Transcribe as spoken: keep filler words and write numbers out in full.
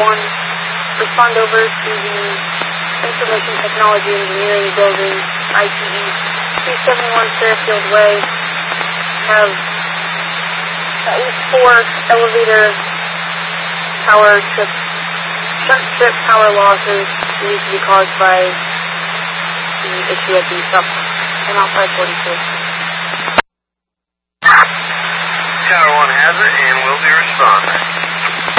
one, respond over to the Information Technology Engineering Building, I T E, two seventy-one Fairfield Way. Have at least four elevator power trip, short trip power losses believed to be caused by the issue at the sub and on five forty-two. Tower one has it and will be responding.